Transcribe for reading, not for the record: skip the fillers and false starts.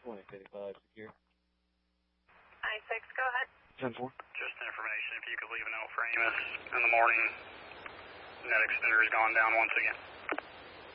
2685 secure. 96, go ahead. 10-4. Just information, if you could leave a note for Amos in the morning, net extender has gone down once again.